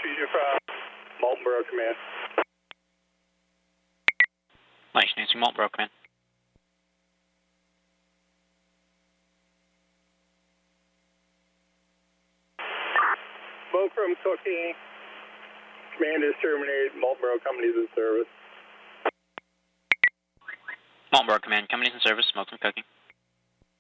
Fusion from Moltenboro Command. Nice, Nancy, Moltenboro Command. Smoke from cooking. Command is terminated. Moltenboro Company's in service. Moltenboro Command, company's in service, smoke from cooking.